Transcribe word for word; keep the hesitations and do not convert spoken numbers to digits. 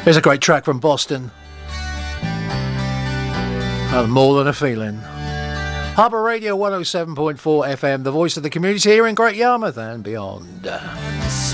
Here's a great track from Boston. And More Than a Feeling. Harbour Radio one oh seven point four F M, the voice of the community here in Great Yarmouth and beyond.